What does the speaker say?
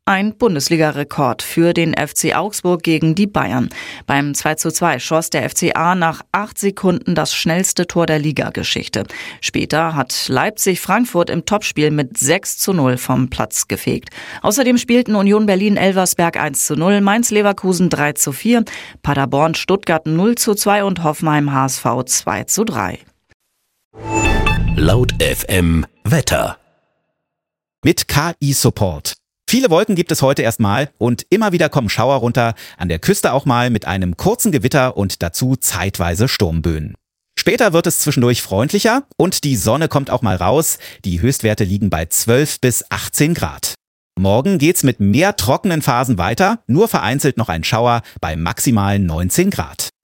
Ein Bundesliga-Rekord für den FC Augsburg gegen die Bayern. Beim 2:2 schoss der FCA nach 8 Sekunden das schnellste Tor der Ligageschichte. Später hat Leipzig Frankfurt im Topspiel mit 6:0 vom Platz gefegt. Außerdem spielten Union Berlin-Elversberg 1:0, Mainz-Leverkusen 3:4, Paderborn Stuttgart 0:2 und Hoffenheim-HSV 2:3. Laut FM Wetter. Mit KI-Support. Viele Wolken gibt es heute erstmal und immer wieder kommen Schauer runter, an der Küste auch mal mit einem kurzen Gewitter und dazu zeitweise Sturmböen. Später wird es zwischendurch freundlicher und die Sonne kommt auch mal raus. Die Höchstwerte liegen bei 12 bis 18 Grad. Morgen geht's mit mehr trockenen Phasen weiter, nur vereinzelt noch ein Schauer bei maximal 19 Grad.